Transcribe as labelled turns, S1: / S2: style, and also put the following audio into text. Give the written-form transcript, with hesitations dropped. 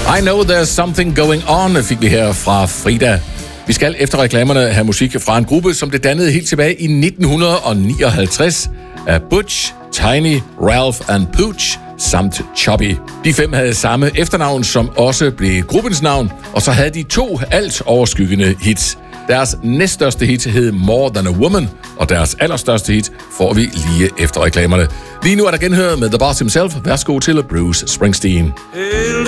S1: I Know There's Something Going On fik vi her fra Frida. Vi skal efter reklamerne have musik fra en gruppe, som blev dannet helt tilbage i 1959 af Butch, Tiny, Ralph and Pooch samt Chubby. De 5 havde samme efternavn, som også blev gruppens navn, og så havde de 2 alt overskyggende hits. Deres næststørste hit hed More Than a Woman, og deres allerstørste hit får vi lige efter reklamerne. Lige nu er der genhørt med The Boss himself. Værsgo til Bruce Springsteen.